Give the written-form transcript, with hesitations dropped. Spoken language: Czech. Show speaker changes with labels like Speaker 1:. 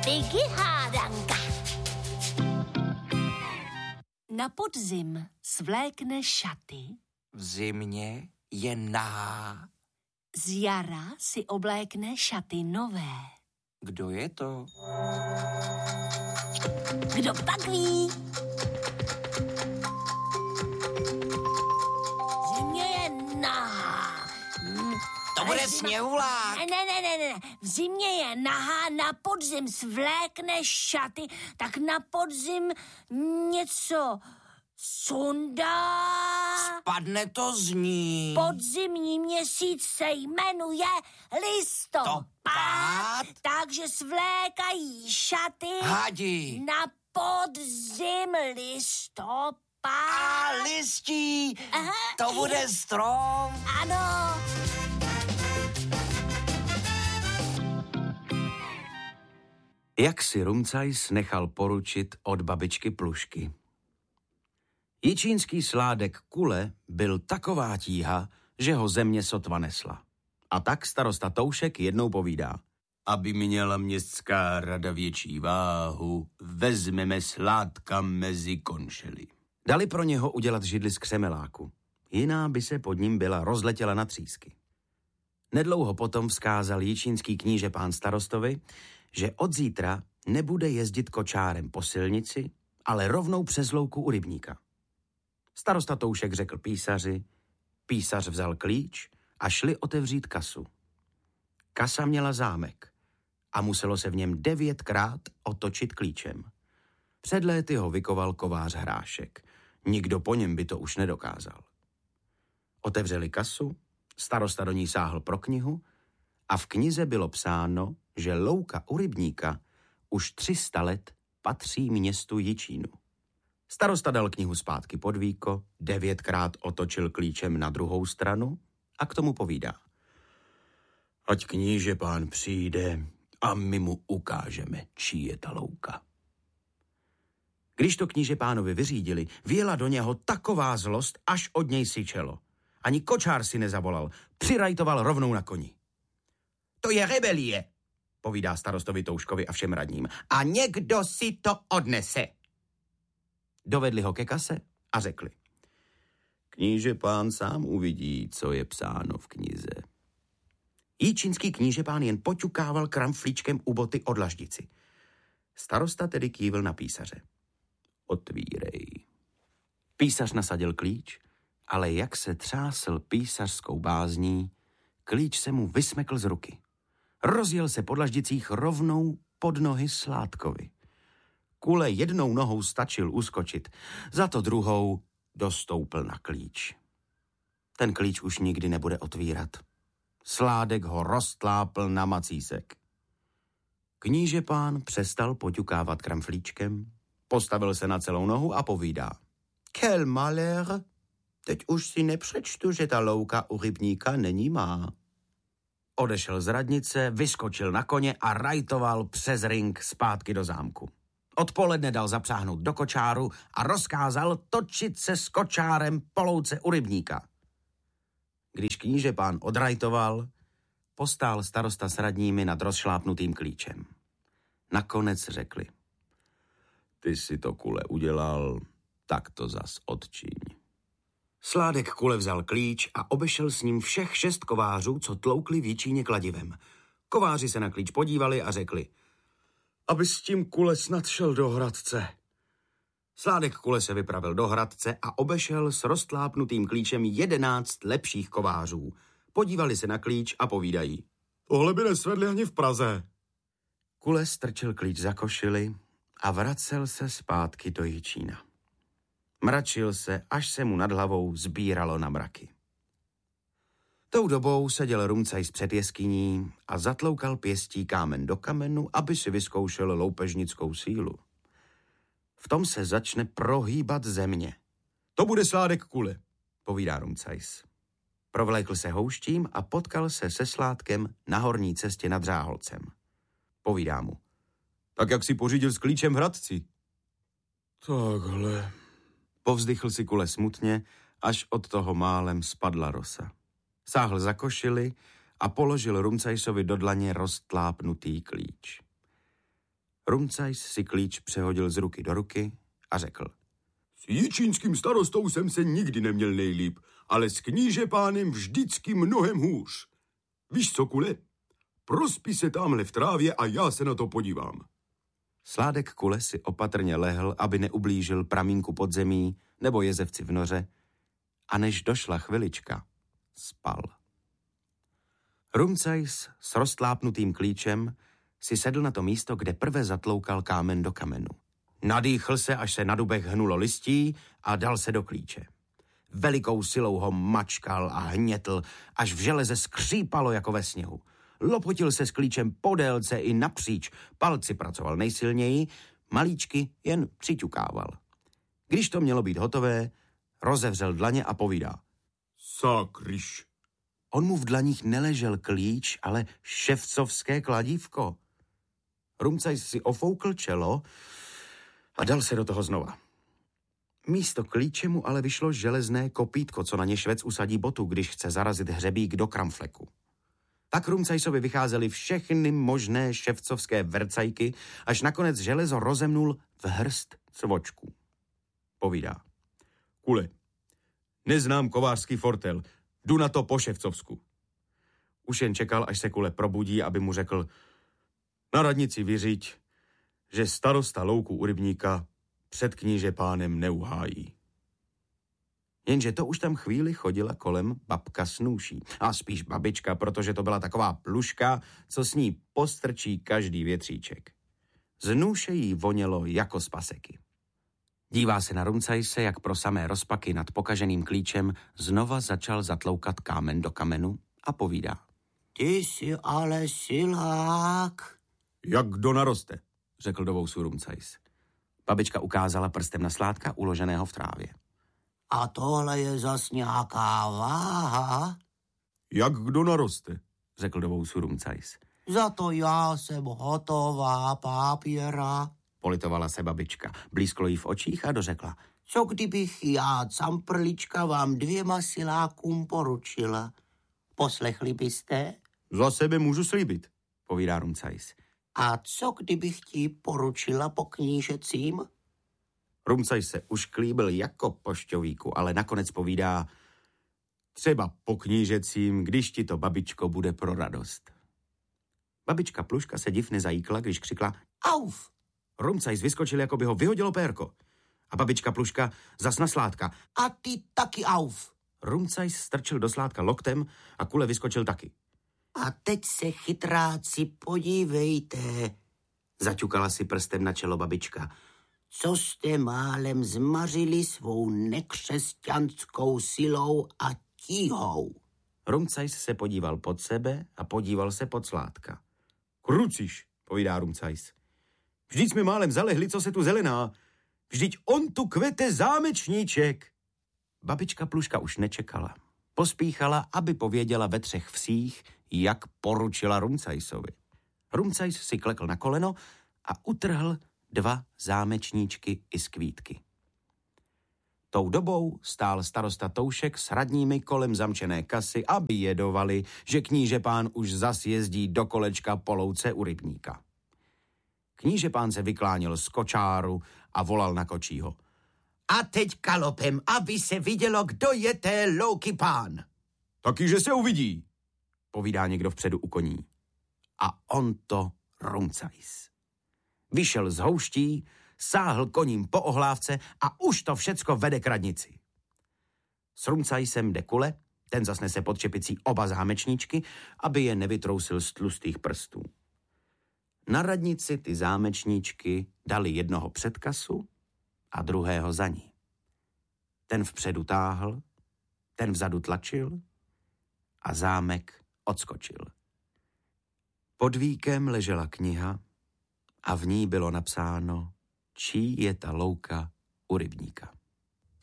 Speaker 1: Vicky hádanka.
Speaker 2: Na podzim svlékne šaty.
Speaker 3: V zimě je nahá.
Speaker 2: Z jara si oblékne šaty nové.
Speaker 3: Kdo je to?
Speaker 2: Kdo pak ví?
Speaker 1: Zimě je nahá.
Speaker 3: To bude sněhulák.
Speaker 1: Ne. V zimě je nahá, na podzim svlékne šaty, tak na podzim něco sundá.
Speaker 3: Spadne to z ní.
Speaker 1: Podzimní měsíc se jmenuje listopad, takže svlékají šaty
Speaker 3: Hadi.
Speaker 1: na podzim listopad.
Speaker 3: A listí.
Speaker 1: Aha.
Speaker 3: To bude strom.
Speaker 1: Ano.
Speaker 4: Jak si Rumcajs nechal poručit od babičky Plušky. Jičínský sládek Kule byl taková tíha, že ho země sotva nesla. A tak starosta Toušek jednou povídá. Aby měla městská rada větší váhu, vezmeme sládka mezi konšely. Dali pro něho udělat židli z křemeláku. Jiná by se pod ním byla rozletěla na třísky. Nedlouho potom vzkázal jičínský kníže pán starostovi, že od zítra nebude jezdit kočárem po silnici, ale rovnou přes louku u rybníka. Starosta Toušek řekl písaři, písař vzal klíč a šli otevřít kasu. Kasa měla zámek a muselo se v něm 9krát otočit klíčem. Před léty ho vykoval kovář Hrášek. Nikdo po něm by to už nedokázal. Otevřeli kasu, starosta do ní sáhl pro knihu a v knize bylo psáno, že louka u rybníka už 300 let patří městu Jičínu. Starosta dal knihu zpátky pod víko, 9krát otočil klíčem na druhou stranu a k tomu povídá. Ať kníže pán přijde a my mu ukážeme, čí je ta louka. Když to kníže pánovi vyřídili, vyjela do něho taková zlost, až od něj syčelo. Ani kočár si nezavolal, přirajtoval rovnou na koni. To je rebelie, povídá starostovi Touškovi a všem radním. A někdo si to odnese. Dovedli ho ke kase a řekli. Kníže pán sám uvidí, co je psáno v knize. Jičínský kníže pán jen poťukával kramflíčkem u boty od laždici. Starosta tedy kývil na písaře. Otvírej. Písař nasadil klíč, ale jak se třásl písařskou bázní, klíč se mu vysmekl z ruky. Rozjel se po dlaždicích rovnou pod nohy Sládkovi. Kule jednou nohou stačil uskočit, za to druhou dostoupil na klíč. Ten klíč už nikdy nebude otvírat. Sládek ho roztlápl na macísek. Kníže pán přestal poťukávat kramflíčkem, postavil se na celou nohu a povídá. Quel malheur, teď už si nepřečtu, že ta louka u rybníka není má. Odešel z radnice, vyskočil na koně a rajtoval přes ring zpátky do zámku. Odpoledne dal zapřáhnout do kočáru a rozkázal točit se s kočárem po louce u rybníka. Když kníže pán odrajtoval, postál starosta s radními nad rozšlápnutým klíčem. Nakonec řekli. Ty si to, Kule, udělal, tak to zas odčiň. Sládek Kule vzal klíč a obešel s ním všech 6 kovářů, co tloukli v Jičíně kladivem. Kováři se na klíč podívali a řekli, aby s tím Kule snad šel do Hradce. Sládek Kule se vypravil do Hradce a obešel s roztlápnutým klíčem 11 lepších kovářů. Podívali se na klíč a povídají. Tohle by nesvedli ani v Praze. Kule strčil klíč za košili a vracel se zpátky do Jičína. Mračil se, až se mu nad hlavou sbíralo na mraky. Tou dobou seděl Rumcajs před jeskyní a zatloukal pěstí kámen do kamenu, aby si vyzkoušel loupežnickou sílu. V tom se začne prohýbat země. To bude Sládek Kule, povídá Rumcajs. Provlékl se houštím a potkal se se Sládkem na horní cestě nad Řáholcem. Povídá mu. Tak jak si pořídil s klíčem v Hradci? Takhle. Povzdychl si Kule smutně, až od toho málem spadla rosa. Sáhl za košili a položil Rumcajsovi do dlaně roztlápnutý klíč. Rumcajs si klíč přehodil z ruky do ruky a řekl.
Speaker 5: S jičínským starostou jsem se nikdy neměl nejlíp, ale s knížepánem vždycky mnohem hůř. Víš co, Kule? Prospí se tamhle v trávě a já se na to podívám.
Speaker 4: Sládek Kule si opatrně lehl, aby neublížil pramínku podzemí nebo jezevci v noře, a než došla chvilička, spal. Rumcajs s roztlápnutým klíčem si sedl na to místo, kde prve zatloukal kámen do kamenu. Nadýchl se, až se na dubech hnulo listí a dal se do klíče. Velikou silou ho mačkal a hnětl, až v železe skřípalo jako ve sněhu. Lopotil se s klíčem po délce i napříč, palci pracoval nejsilněji, malíčky jen přiťukával. Když to mělo být hotové, rozevřel dlaně a povídá.
Speaker 5: Sakryš.
Speaker 4: On mu v dlaních neležel klíč, ale ševcovské kladívko. Rumcajs si ofoukl čelo a dal se do toho znova. Místo klíče mu ale vyšlo železné kopítko, co na ně švec usadí botu, když chce zarazit hřebík do kramfleku. Tak Rumcajsovi vycházely všechny možné ševcovské vercajky, až nakonec železo rozemnul v hrst cvočků. Povídá.
Speaker 5: Kule, neznám kovářský fortel, jdu na to po ševcovsku.
Speaker 4: Už jen čekal, až se Kule probudí, aby mu řekl, na radnici vyřiď, že starosta louku u rybníka před knížepánem neuhájí. Jenže to už tam chvíli chodila kolem babka Snůší. A spíš babička, protože to byla taková pluška, co s ní postrčí každý větříček. Z nůše jí vonělo jako z paseky. Dívá se na Rumcajse, jak pro samé rozpaky nad pokaženým klíčem znova začal zatloukat kámen do kamenu a povídá.
Speaker 3: Ty jsi ale silák.
Speaker 5: Jak kdo naroste,
Speaker 4: řekl do vousu Rumcajs. Babička ukázala prstem na sládka uloženého v trávě.
Speaker 3: A tohle je zas nějaká váha?
Speaker 5: Jak kdo naroste,
Speaker 4: řekl do vousu Rumcajs.
Speaker 3: Za to já jsem hotová, pápěra.
Speaker 4: Politovala se babička, blízklo jí v očích a dořekla.
Speaker 3: Co kdybych já, camprlička, vám 2 silákům poručila? Poslechli byste?
Speaker 4: Za sebe můžu slíbit, povídá Rumcajs.
Speaker 3: A co kdybych ti poručila po knížecím?
Speaker 4: Rumcajs se už klíbil jako pošťovíku, ale nakonec povídá, třeba po knížecím, když ti to, babičko, bude pro radost. Babička Pluška se divně zajíkla, když křikla
Speaker 3: Auf!
Speaker 4: Rumcajs vyskočil, jako by ho vyhodilo pérko. A babička Pluška zas na sládka.
Speaker 3: A ty taky auf!
Speaker 4: Rumcajs strčil do sládka loktem a Kule vyskočil taky.
Speaker 3: A teď se, chytráci, podívejte,
Speaker 4: Zaťukala si prstem na čelo babička.
Speaker 3: co jste málem zmařili svou nekřesťanskou silou a tíhou.
Speaker 4: Rumcajs se podíval pod sebe a podíval se pod sládka.
Speaker 5: Kruciš,
Speaker 4: Povídá Rumcajs.
Speaker 5: vždyť jsme málem zalehli, co se tu zelená. Vždyť on tu kvete zámečníček.
Speaker 4: Babička Pluška už nečekala. Pospíchala, aby pověděla ve 3 vsích, jak poručila Rumcajsovi. Rumcajs si klekl na koleno a utrhl 2 zámečníčky i z kvítky. Tou dobou stál starosta Toušek s radními kolem zamčené kasy, aby jedovali, že knížepán už zas jezdí do kolečka po louce u rybníka. Knížepán se vyklánil z kočáru a volal na kočího.
Speaker 3: A teď galopem, aby se vidělo, kdo je té louky pán.
Speaker 5: Taky, že se uvidí,
Speaker 4: povídá někdo vpředu u koní. A on to Rumcajs. Vyšel z houští, sáhl koním po ohlávce a už to všecko vede k radnici. S Rumcajsem jde Kule, ten zas nese pod čepicí 2 zámečníčky, aby je nevytrousil z tlustých prstů. Na radnici ty zámečníčky dali jednoho před kasu a druhého za ní. Ten vpředu táhl, ten vzadu tlačil a zámek odskočil. Pod víkem ležela kniha a v ní bylo napsáno, čí je ta louka u rybníka.